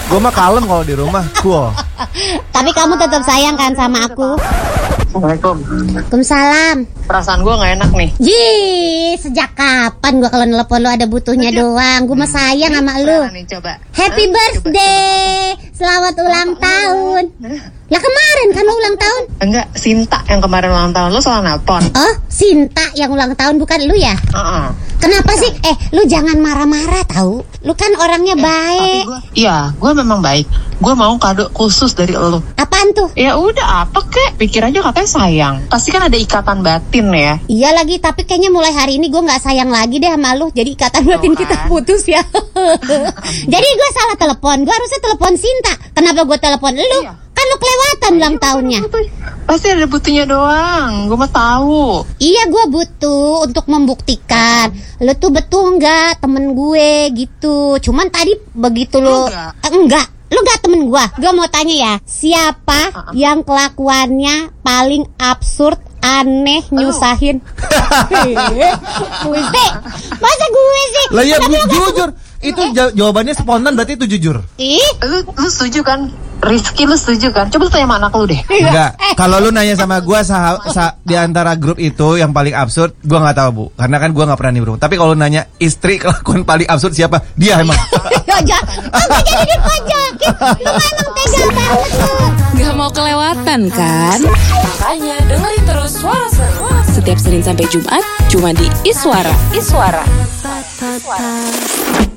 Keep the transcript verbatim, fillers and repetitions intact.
Gue mah kalem kalau di rumah. Cool. Tapi kamu tetap sayang kan sama aku? Assalamualaikum. Waalaikumsalam. Perasaan gue nggak enak nih. Jih, sejak kapan gue kalau nelpon lu ada butuhnya doang? Gue mah sayang sama lu. Nih, coba. Happy Hah? birthday, Coba, coba. selamat ulang Apa? tahun. Lah kemarin kan lu ulang tahun? Enggak, Sinta yang kemarin ulang tahun. Lo soal nelpon. Oh, Sinta yang ulang tahun bukan lu ya? Heeh. Kenapa sih? Eh, lu jangan marah-marah tahu. Lu kan orangnya Tapi baik. gue, iya, gue memang baik. Gue mau kado khusus dari lo. Apaan tuh? Ya udah, apa kek? Pikir aja katanya sayang. Pasti kan ada ikatan batin ya. Iya lagi, tapi kayaknya mulai hari ini gue nggak sayang lagi deh sama lu. Jadi ikatan batin kan? kita putus ya. Jadi gue salah telepon. Gue harusnya telepon Sinta. Kenapa gue telepon lu? Iya. Kan lu kelewatan ulang tahunnya. Pasti ada butuhnya doang. Gue mah tahu. Iya, gue butuh untuk membuktikan lu tuh betul nggak temen gue gitu. Cuman tadi begitu lu Enggak. Eh, enggak, lu nggak temen gue. Gue mau tanya ya, siapa Uh-uh. yang kelakuannya paling absurd, aneh, nyusahin? Gue sih, masa gue sih? Lah ya Kenapa lu nggak jujur. Itu ja- jawabannya spontan berarti itu jujur. Ih, Lu, lu setuju kan? Rizky, lu setuju kan? Coba lu tanya sama anak lu deh. Enggak. Kalau lu nanya sama gua sah, sah, di antara grup itu yang paling absurd, gua nggak tahu, Bu. Karena kan gua nggak pernah nimbrung. Tapi kalau nanya istri kelakuan paling absurd siapa? Dia emang. ya jangan, sampai jadi dipajakin. Lu emang tega banget lu. Gak mau kelewatan kan? Makanya dengerin terus Suara Seru setiap Senin sampai Jumat cuma di Iswara. Iswara.